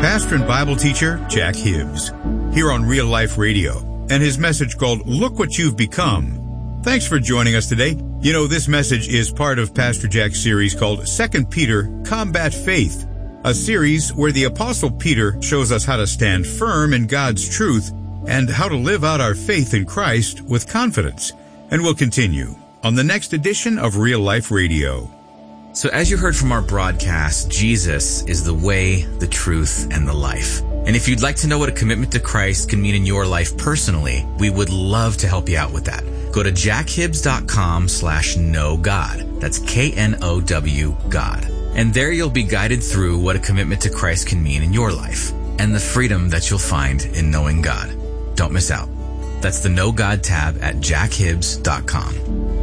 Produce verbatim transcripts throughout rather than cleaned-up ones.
Pastor and Bible teacher Jack Hibbs, here on Real Life Radio, and his message called Look What You've Become. Thanks for joining us today. You know, this message is part of Pastor Jack's series called Second Peter, Combat Faith, a series where the Apostle Peter shows us how to stand firm in God's truth and how to live out our faith in Christ with confidence. And we'll continue on the next edition of Real Life Radio. So as you heard from our broadcast, Jesus is the way, the truth, and the life. And if you'd like to know what a commitment to Christ can mean in your life personally, we would love to help you out with that. Go to jackhibbs.com slash know God. That's K N O W God. And there you'll be guided through what a commitment to Christ can mean in your life and the freedom that you'll find in knowing God. Don't miss out. That's the Know God tab at jackhibbs dot com.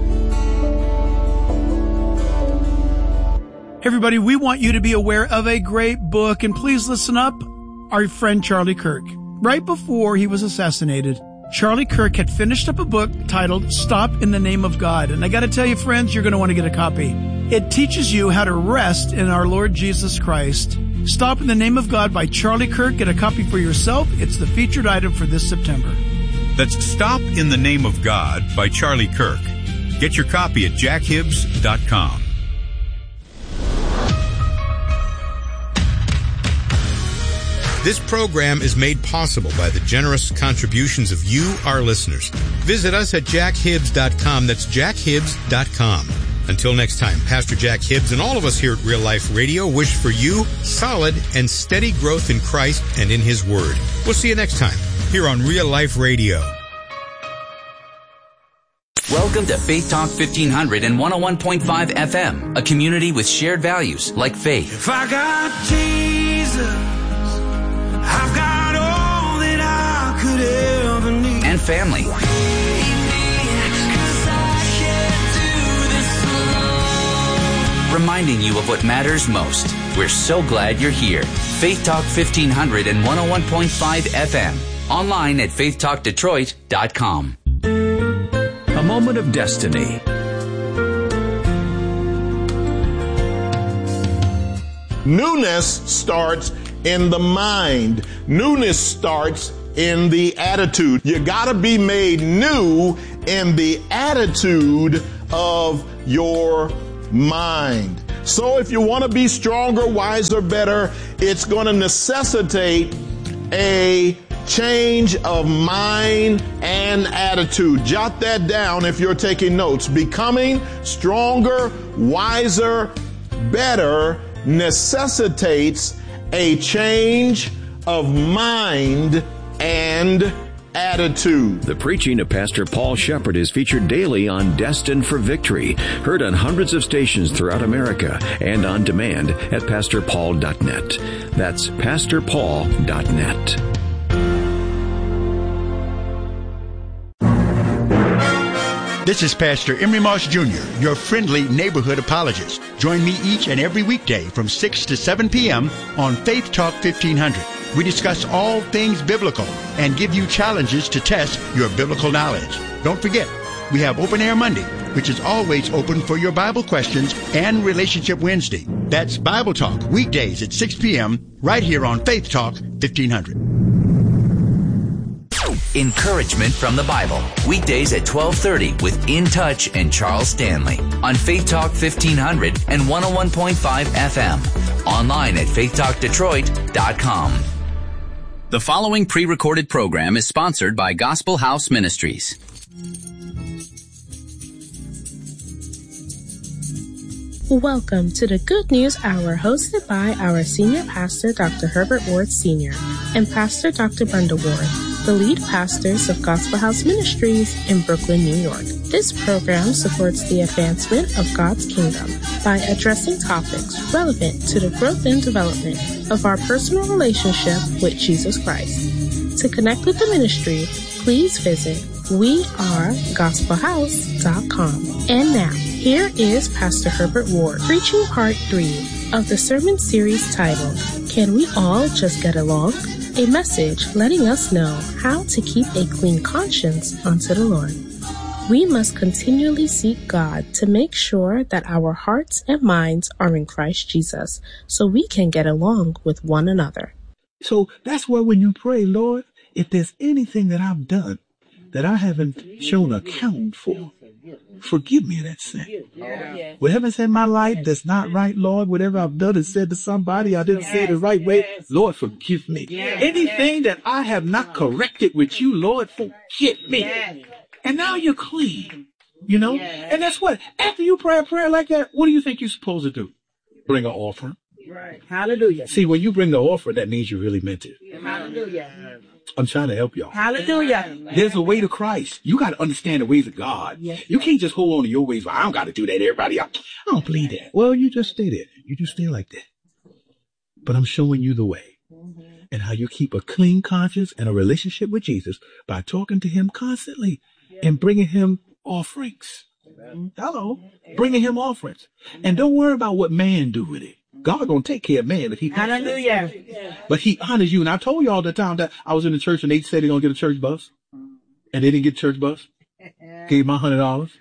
Everybody, we want you to be aware of a great book, and please listen up. Our friend Charlie Kirk. Right before he was assassinated, Charlie Kirk had finished up a book titled Stop in the Name of God. And I got to tell you, friends, you're going to want to get a copy. It teaches you how to rest in our Lord Jesus Christ. Stop in the Name of God by Charlie Kirk. Get a copy for yourself. It's the featured item for this September. That's Stop in the Name of God by Charlie Kirk. Get your copy at jackhibbs dot com. This program is made possible by the generous contributions of you, our listeners. Visit us at jackhibbs dot com. That's jackhibbs dot com. Until next time, Pastor Jack Hibbs and all of us here at Real Life Radio wish for you solid and steady growth in Christ and in His Word. We'll see you next time here on Real Life Radio. Welcome to Faith Talk fifteen hundred and one oh one point five F M, a community with shared values like faith. If I got Jesus, I've got all that I could ever need. And family. Reminding you of what matters most. We're so glad you're here. Faith Talk fifteen hundred and one oh one point five F M. Online at faith talk detroit dot com. A moment of destiny. Newness starts in the mind. Newness starts in the attitude. You gotta be made new in the attitude of your mind. So if you want to be stronger, wiser, better, it's going to necessitate a change of mind and attitude. Jot that down if you're taking notes. Becoming stronger, wiser, better necessitates a change of mind and attitude. The preaching of Pastor Paul Shepherd is featured daily on Destined for Victory, heard on hundreds of stations throughout America and on demand at pastor paul dot net. That's pastor paul dot net. This is Pastor Emery Moss Junior, your friendly neighborhood apologist. Join me each and every weekday from six to seven p.m. on Faith Talk fifteen hundred. We discuss all things biblical and give you challenges to test your biblical knowledge. Don't forget, we have Open Air Monday, which is always open for your Bible questions, and Relationship Wednesday. That's Bible Talk, weekdays at six p.m. right here on Faith Talk fifteen hundred. Encouragement from the Bible. Weekdays at twelve thirty with In Touch and Charles Stanley on Faith Talk fifteen hundred and one oh one point five F M. Online at faith talk detroit dot com. The following pre-recorded program is sponsored by Gospel House Ministries. Welcome to the Good News Hour, hosted by our Senior Pastor, Doctor Herbert Ward Senior, and Pastor Doctor Brenda Ward, the lead pastors of Gospel House Ministries in Brooklyn, New York. This program supports the advancement of God's kingdom by addressing topics relevant to the growth and development of our personal relationship with Jesus Christ. To connect with the ministry, please visit we are gospel house dot com. And now, here is Pastor Herbert Ward preaching part three of the sermon series titled, Can We All Just Get Along? A message letting us know how to keep a clean conscience unto the Lord. We must continually seek God to make sure that our hearts and minds are in Christ Jesus so we can get along with one another. So that's why when you pray, Lord, if there's anything that I've done that I haven't shown account for, forgive me of that sin. Yeah. Whatever's in my life that's not right, Lord, whatever I've done and said to somebody, I didn't say it the right way, Lord, forgive me. Anything that I have not corrected with you, Lord, forgive me. And now you're clean, you know? And that's what, after you pray a prayer like that, what do you think you're supposed to do? Bring an offering. Right. Hallelujah. See, when you bring the offering, that means you really meant it. Hallelujah. I'm trying to help y'all. Hallelujah. There's a way to Christ. You got to understand the ways of God. Yes. You can't just hold on to your ways. Well, I don't got to do that. Everybody else. I don't believe that. Well, you just stay there. You just stay like that. But I'm showing you the way. Mm-hmm. And how you keep a clean conscience and a relationship with Jesus by talking to him constantly and bringing him offerings. Hello. Bringing him offerings. And don't worry about what man do with it. God gonna take care of man if he Hallelujah. But he honors you. And I told you all the time that I was in the church and they said they're gonna get a church bus. And they didn't get a church bus. Gave my hundred dollars.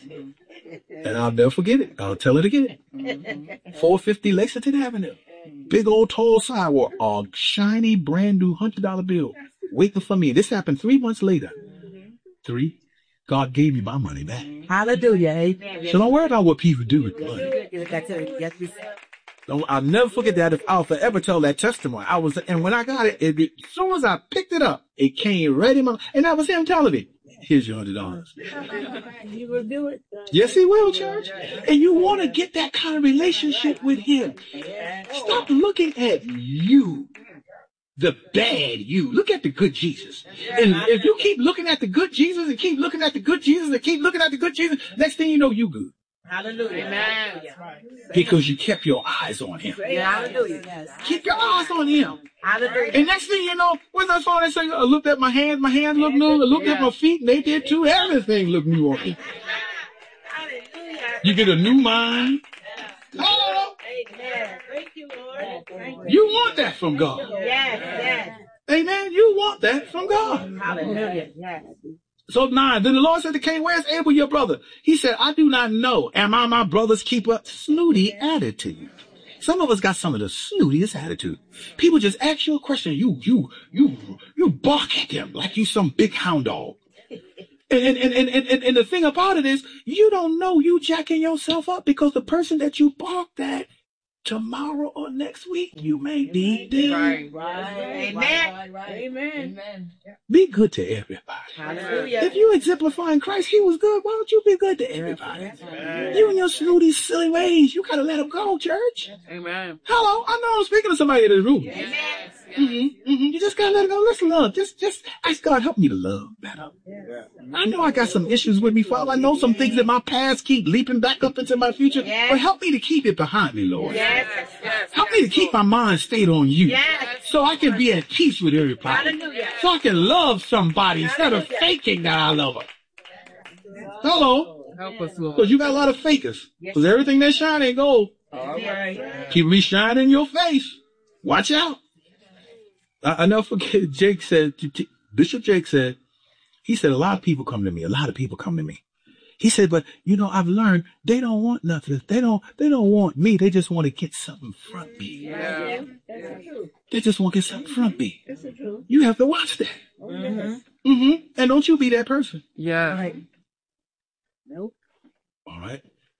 And I'll never forget it. I'll tell it again. four fifty Lexington Avenue. Big old tall sidewalk. A shiny brand new hundred dollar bill. Waiting for me. This happened three months later. Three. God gave me my money back. Hallelujah. So don't worry about what people do with money. Don't, I'll never forget that. If I'll forever tell that testimony. I was, and when I got it, it, as soon as I picked it up, it came right in my, and that was him telling me, here's your hundred dollars. You will do it. Yes, he will, church. And you want to get that kind of relationship with him. Stop looking at you, the bad you. Look at the good Jesus. And if you keep looking at the good Jesus and keep looking at the good Jesus and keep looking at the good Jesus, next thing you know, you good. Hallelujah. Amen. Because you kept your eyes on him. Hallelujah. Keep your eyes on him. Hallelujah. And next thing you know, what's that song that say, I looked at my hands, my hands look new, I looked at my feet, and they did too. Everything looked new on me. You get a new mind. Hello. Amen. Thank you, Lord. Thank you. You want that from God. Yes, yes. Amen. You want that from God. Hallelujah. Yes. So nine, then the Lord said to Cain, where's Abel, your brother? He said, I do not know. Am I my brother's keeper? Snooty attitude. Some of us got some of the snootiest attitude. People just ask you a question. You, you, you, you bark at them like you some big hound dog. And, and, and, and, and, and the thing about it is, you don't know you jacking yourself up because the person that you barked at tomorrow or next week, you may need them. Right, right. Amen. Right, right. Amen. Amen. Be good to everybody. Hallelujah. If you exemplifying Christ, he was good. Why don't you be good to everybody? Amen. You and your snooty, silly ways, you gotta let them go, church. Amen. Hello, I know I'm speaking to somebody in this room. Amen. Mm-hmm, mm-hmm. You just gotta let it go. Listen, love. Just, just ask God, help me to love better. Yeah. I know I got some issues with me, Father. I know some things in my past keep leaping back up into my future. Yes. But help me to keep it behind me, Lord. Yes. Yes. Help me to keep my mind stayed on you. Yes. So I can be at peace with everybody. Hallelujah. So I can love somebody instead of faking that I love her. Hello. Help us, Lord. Because you got a lot of fakers. Because everything that shine ain't gold. All right. People be shining in your face. Watch out. I, I never forget, Jake said, Bishop Jake said, he said, a lot of people come to me. A lot of people come to me. He said, but you know, I've learned they don't want nothing. They don't, they don't want me. They just want to get something from me. Yeah. That's true. They just want to get something from me. That's true. You have to watch that. Mm-hmm. Mm-hmm. And don't you be that person. Yeah. All right. Nope. All right.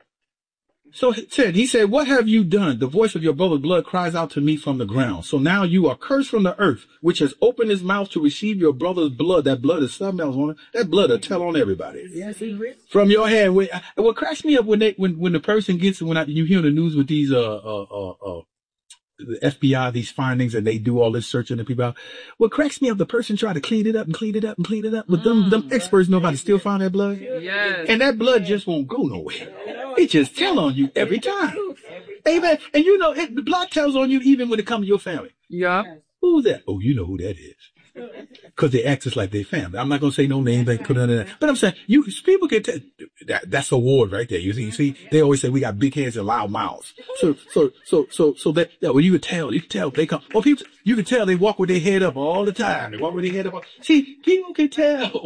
So Ted, he said, what have you done? The voice of your brother's blood cries out to me from the ground. So now you are cursed from the earth, which has opened his mouth to receive your brother's blood. That blood is something else on it. That blood will tell on everybody. Yes, it is. From your hand. When, what cracks me up when they, when, when the person gets, when I, you hear the news with these, uh, uh, uh, uh, the F B I, these findings, and they do all this searching of people out. What cracks me up, the person try to clean it up and clean it up and clean it up. But them, mm. them experts know how to still find that blood. Yes. And that blood just won't go nowhere. It just tell on you every time. Amen. And you know, it, the blood tells on you even when it comes to your family. Yeah. Who's that? Oh, you know who that is. Because they act just like their family. I'm not going to say no name, they put under that. But I'm saying, you, people can tell, that, that's a ward right there. You see, you see, they always say we got big heads and loud mouths. So, so, so, so, so that, yeah, well, you can tell, you can tell they come, or people, you can tell they walk with their head up all the time. They walk with their head up. See, people can tell.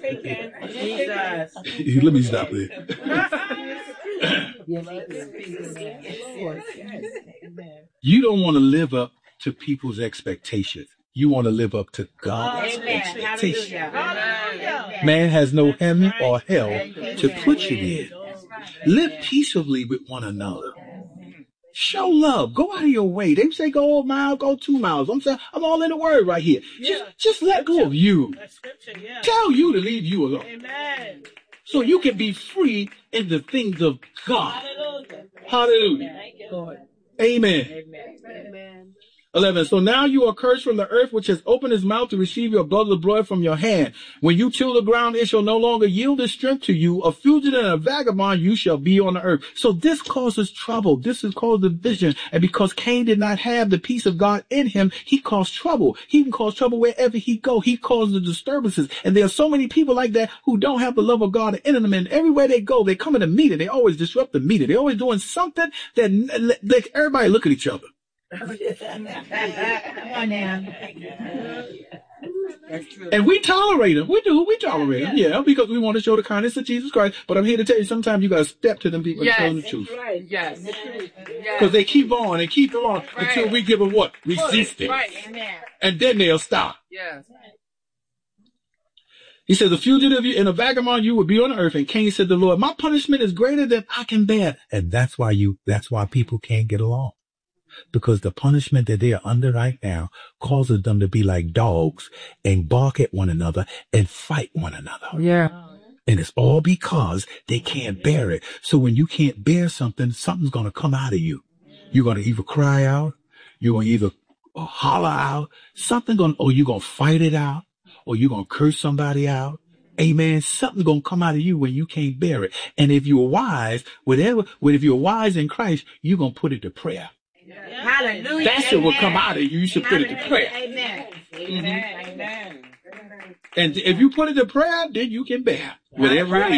Let me stop there. You don't want to live up to people's expectations. You want to live up to God's Amen. expectations. Hallelujah. Man has no heaven or hell to put you in. Live peaceably with one another. Show love. Go out of your way. They say go a mile, go two miles. I'm saying I'm all in the word right here. Just, just let go of you. Tell you to leave you alone. Amen. So you can be free in the things of God. Hallelujah. Thank you, Lord. Amen. Amen. Amen. eleven. So now you are cursed from the earth, which has opened his mouth to receive your brother's blood from your hand. When you till the ground, it shall no longer yield its strength to you. A fugitive and a vagabond you shall be on the earth. So this causes trouble. This is called division. And because Cain did not have the peace of God in him, he caused trouble. He can cause trouble wherever he go. He caused the disturbances. And there are so many people like that who don't have the love of God in them. And everywhere they go, they come in a meeting. They always disrupt the meeting. They're always doing something that like everybody look at each other. Come on now. And we tolerate them. We do. We tolerate them. Yeah, because we want to show the kindness of Jesus Christ. But I'm here to tell you, sometimes you got to step to them people Yes, and tell them the truth. right. Yes. Because Because they keep on and keep on Right. until we give them what? Resistance. Right. Amen. And then they'll stop. Yes. He says, a fugitive and a vagabond you will be on the earth. And Cain said to the Lord, my punishment is greater than I can bear. And that's why you, that's why people can't get along. Because the punishment that they are under right now causes them to be like dogs and bark at one another and fight one another. Yeah. And it's all because they can't bear it. So when you can't bear something, something's going to come out of you. You're going to either cry out, you're going to either uh, holler out, something going, or you're going to fight it out, or you're going to curse somebody out. Amen. Something's going to come out of you when you can't bear it. And if you're wise, whatever, well, if you're wise in Christ, you're going to put it to prayer. Hallelujah. That's what will come out of you. You should put it to prayer. Amen. Amen. Amen. And if you put it to prayer, then you can bear whatever it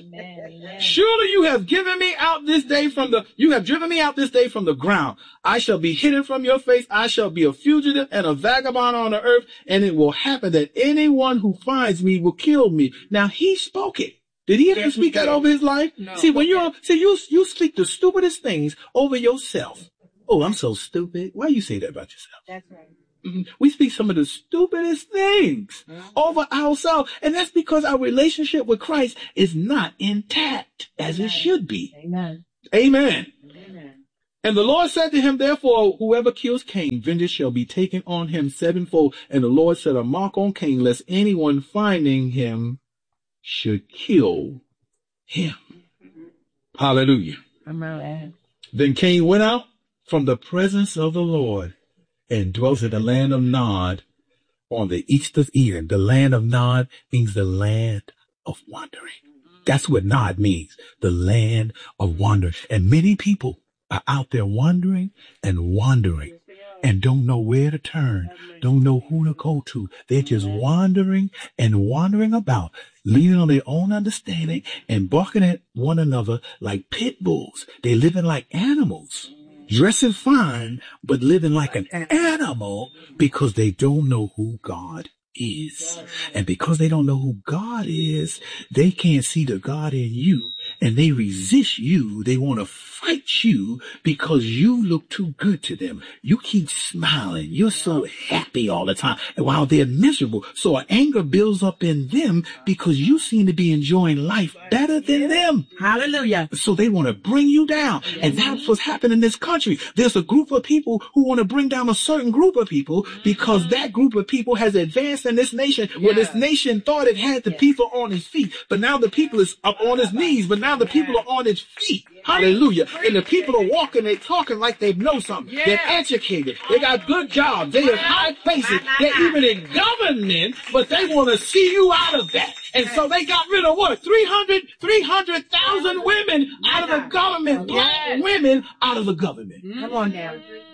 is. Surely you have given me out this day from the, you have driven me out this day from the ground. I shall be hidden from your face. I shall be a fugitive and a vagabond on the earth. And it will happen that anyone who finds me will kill me. Now he spoke it. Did he ever speak that over his life? No. See, when you're, see, you, you speak the stupidest things over yourself. Oh, I'm so stupid. Why you say that about yourself? That's right. Mm-hmm. We speak some of the stupidest things mm-hmm. over ourselves. And that's because our relationship with Christ is not intact as Amen. It should be. Amen. Amen. Amen. And the Lord said to him, therefore, whoever kills Cain, vengeance shall be taken on him sevenfold. And the Lord set a mark on Cain, lest anyone finding him should kill him. Mm-hmm. Hallelujah. Amen. Then Cain went out from the presence of the Lord and dwelt in the land of Nod on the east of Eden. The land of Nod means the land of wandering. That's what Nod means, the land of wandering. And many people are out there wandering and wandering and don't know where to turn, don't know who to go to. They're just wandering and wandering about, leaning on their own understanding and barking at one another like pit bulls. They're living like animals. Dressing fine, but living like an animal because they don't know who God is. And because they don't know who God is, they can't see the God in you and they resist you. They want to fight you because you look too good to them. You keep smiling. You're so happy all the time while they're miserable. So anger builds up in them because you seem to be enjoying life better than them. Hallelujah. So they want to bring you down. And that's what's happening in this country. There's a group of people who want to bring down a certain group of people because that group of people has advanced in this nation where this nation thought it had the people on its feet. But now the people is up on its knees. But now the people are on its feet. Hallelujah. And the people are walking, they're talking like they know something. They're educated. They got good jobs. They have high places. They're even in government, but they want to see you out of that. And so they got rid of what? three hundred, three hundred thousand women out of the government. Black women out of the government. Come on now.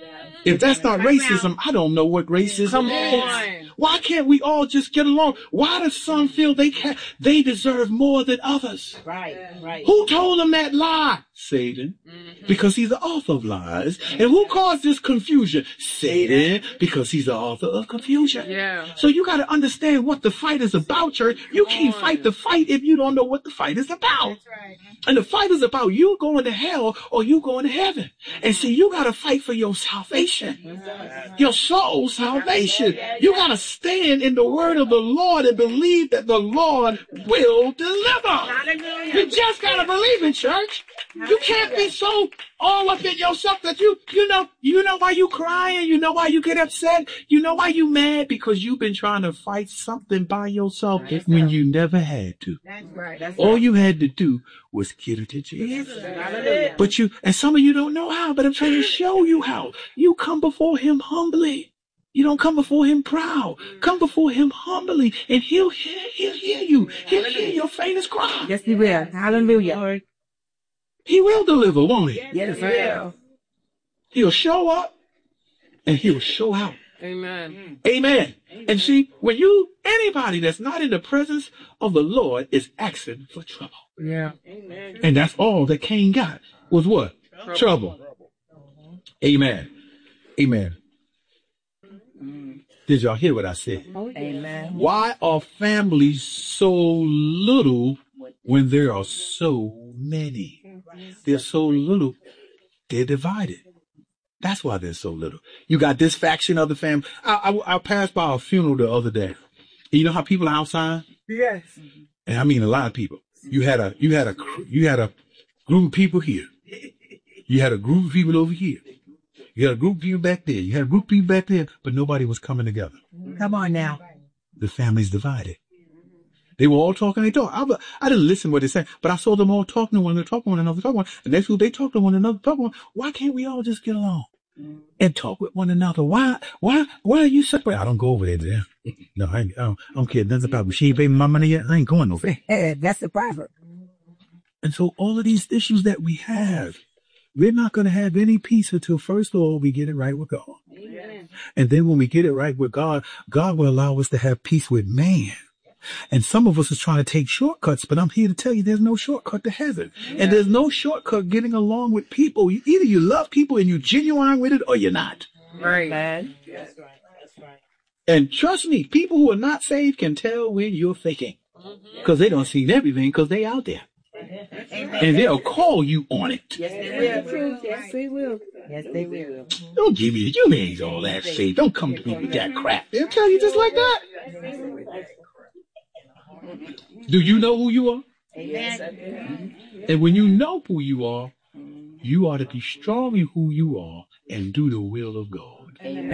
If that's not racism, I don't know what racism is. Why can't we all just get along? Why does some feel they can they deserve more than others? Right, right. Who told them that lie? Satan. Because he's the author of lies. And who caused this confusion? Satan. Because he's the author of confusion. Yeah. So you got to understand what the fight is about, church. You can't fight the fight if you don't know what the fight is about. That's right. And the fight is about you going to hell or you going to heaven. And see, you got to fight for your salvation. Your soul salvation. You got to stand in the word of the Lord and believe that the Lord will deliver. Hallelujah. You just got to believe in church. You can't be so all up in yourself that you, you know, you know why you crying. You know why you get upset. You know why you mad, because you've been trying to fight something by yourself when you never had to. That's right. That's All right. you had to do was get it to Jesus. But you, and some of you don't know how, but I'm trying to show you how. You come before him humbly. You don't come before him proud. Come before him humbly, and he'll hear, he'll hear you. He'll hear your faintest cry. Yes, he will. Hallelujah. He will deliver, won't he? Yes, he will. He'll show up, and he'll show out. Amen. Amen. And see, when you, anybody that's not in the presence of the Lord is asking for trouble. Yeah. And that's all that Cain got was what? Trouble. trouble. Amen. Amen. Did y'all hear what I said? Amen. Why are families so little when there are so many? They're so little, they're divided. That's why they're so little. You got this faction of the family. I, I, I passed by a funeral the other day. And you know how people are outside? Yes. And I mean a lot of people. You had a, you had a, you had a group of people here. You had a group of people over here. You had a group of people back there. You had a group of people back there, but nobody was coming together. Come on now. The family's divided. They were all talking. They talk. I, I didn't listen to what they said, but I saw them all talking to one another, talking to one another, talking. One. And next week they talk to one another, talking. One. Why can't we all just get along and talk with one another? Why? Why? Why are you separate? I don't go over there. there. No, I, ain't, I, don't, I don't care nothing about. She ain't paying my money yet. I ain't going over there. That's the private. And so all of these issues that we have, we're not going to have any peace until first of all we get it right with God. Amen. And then when we get it right with God, God will allow us to have peace with man. And some of us is trying to take shortcuts, but I'm here to tell you there's no shortcut to heaven. Yeah. And there's no shortcut getting along with people. You, either you love people and you're genuine with it or you're not. Right, man. That's right. That's right. And trust me, people who are not saved can tell when you're faking. Because they don't see everything because they out there. Amen. And they'll call you on it. Yes, they will. Yes, they will. Yes, they will. Don't give me, you ain't all that faith. Don't come to me with that crap. They'll tell you just like that. Do you know who you are? Amen. And when you know who you are, you ought to be strong in who you are and do the will of God. Amen.